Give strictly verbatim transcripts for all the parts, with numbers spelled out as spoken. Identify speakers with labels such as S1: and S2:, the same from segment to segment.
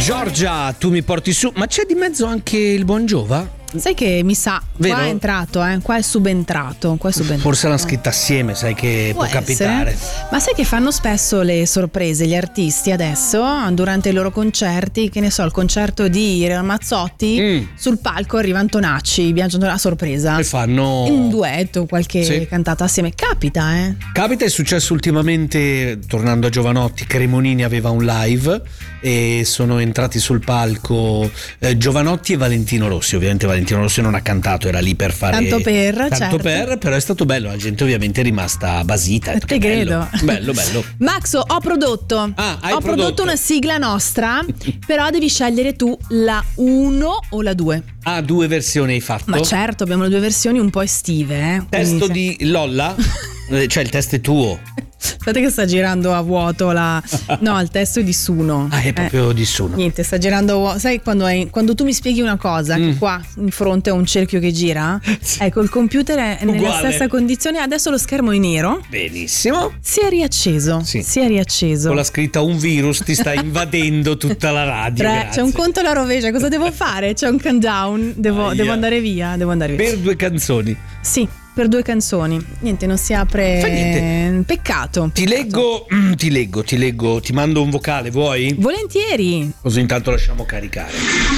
S1: Giorgia, tu mi porti su, ma c'è di mezzo anche il buon Giova?
S2: Sai che mi sa,
S1: Vero?
S2: qua è entrato, eh? qua è subentrato, qua è subentrato.
S1: Forse l'hanno scritta assieme, sai che
S2: Può
S1: può capitare.
S2: essere. Ma sai che fanno spesso le sorprese gli artisti adesso durante i loro concerti, che ne so, il concerto di Ramazzotti,
S1: Mm.
S2: sul palco arriva Antonacci, Biagio a sorpresa.
S1: E fanno
S2: Un duetto, qualche
S1: Sì.
S2: cantata assieme. Capita, eh?
S1: Capita, è successo ultimamente, tornando a Giovanotti, Cremonini aveva un live e sono entrati sul palco eh, Giovanotti e Valentino Rossi. Ovviamente Valentino Rossi non ha cantato, era lì per fare
S2: Tanto per,
S1: tanto
S2: certo.
S1: per, però è stato bello, la gente ovviamente è rimasta basita.
S2: Te credo.
S1: Bello, bello.
S2: Max, ho prodotto.
S1: Ah, hai
S2: ho
S1: prodotto.
S2: prodotto una sigla nostra, però devi scegliere tu la uno o la due.
S1: Ah, due versioni hai fatto?
S2: Ma certo, abbiamo le due versioni un po' estive, eh.
S1: Testo
S2: Quindi
S1: di Lolla? Eh, cioè il testo è tuo.
S2: se- Aspetta che sta girando a vuoto la... No, il testo è di Suno.
S1: Ah, è proprio di Suno.
S2: Niente, sta girando a vuoto. Sai quando, hai- quando tu mi spieghi una cosa,
S1: Mm.
S2: che qua in fronte ho un cerchio che gira?
S1: Sì.
S2: Ecco, il computer è nella
S1: Uguale.
S2: stessa condizione. Adesso lo schermo è nero.
S1: Benissimo.
S2: Si è riacceso.
S1: Sì.
S2: Si è riacceso.
S1: Con la scritta un virus ti sta invadendo tutta la radio.
S2: Tre,
S1: grazie.
S2: c'è un conto alla rovescia, cosa devo fare? C'è un countdown, devo,
S1: Aia.
S2: devo andare via, devo andare via.
S1: Per due canzoni.
S2: Sì, per due canzoni. Niente, non si apre.
S1: Fa niente.
S2: Peccato.
S1: Ti leggo, mm, ti leggo, ti leggo, ti mando un vocale, vuoi?
S2: Volentieri.
S1: Così intanto lasciamo caricare.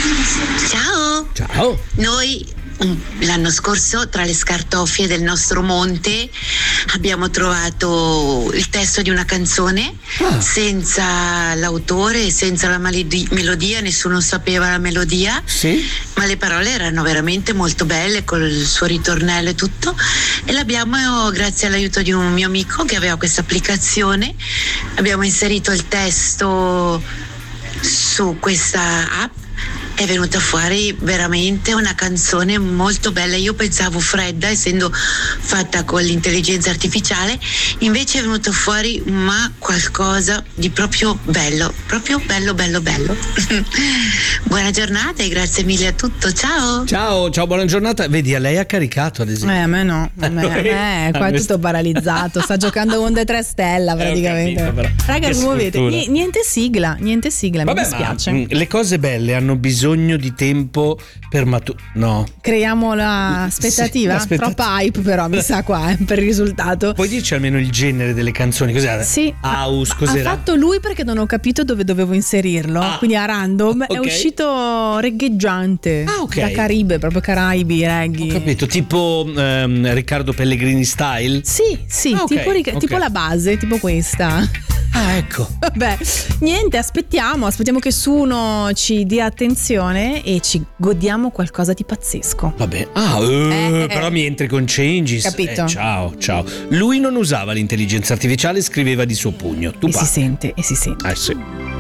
S3: Ciao!
S1: Ciao.
S3: Noi um, l'anno scorso tra le scartoffie del nostro monte abbiamo trovato il testo di una canzone
S1: Ah.
S3: senza l'autore, senza la maledi- melodia, nessuno sapeva la melodia,
S1: Sì?
S3: ma le parole erano veramente molto belle col suo ritornello e tutto, e l'abbiamo, grazie all'aiuto di un mio amico che aveva questa applicazione, abbiamo inserito il testo su questa app. È venuta fuori veramente una canzone molto bella. Io pensavo fredda, essendo fatta con l'intelligenza artificiale, invece è venuto fuori ma qualcosa di proprio bello, proprio bello bello bello. Buona giornata e grazie mille a tutto, ciao!
S1: Ciao, ciao, buona giornata. Vedi, a lei ha caricato ad esempio.
S2: Eh, a me no. A me, a me qua è tutto paralizzato. Sta giocando con dei tre stella praticamente.
S1: Eh, ho capito, però.
S2: Raga,
S1: Che
S2: come vedete,
S1: sfortuna.
S2: ni- niente sigla, niente sigla,
S1: Vabbè,
S2: mi dispiace.
S1: ma mm, le cose belle hanno bisogno di tempo per matu... No.
S2: Creiamo l'aspettativa.
S1: Sì, l'aspettativa.
S2: Troppa hype, però mi sa qua eh, per il risultato.
S1: Puoi dirci almeno il genere delle canzoni? Cos'era?
S2: Sì,
S1: House,
S2: ha, ha
S1: cos'era?
S2: fatto lui perché non ho capito dove dovevo inserirlo.
S1: Ah,
S2: quindi a random è
S1: ok.
S2: uscito regheggiante.
S1: Ah, ok.
S2: Da Caribe, proprio Caraibi, reggae.
S1: Ho capito, tipo ehm, Riccardo Pellegrini style?
S2: Sì, sì,
S1: Ah, ok,
S2: tipo, ric-
S1: ok.
S2: tipo la base, tipo questa.
S1: Ah, ecco.
S2: Vabbè, niente, aspettiamo, aspettiamo che Suno ci dia attenzione e ci godiamo qualcosa di pazzesco.
S1: Vabbè, ah, eh,
S2: Eh,
S1: però
S2: eh.
S1: mi entri con Changes.
S2: Capito.
S1: Eh, ciao, ciao. Lui non usava l'intelligenza artificiale, scriveva di suo pugno. Tu
S2: E si
S1: parli.
S2: sente, e si sente.
S1: Eh sì.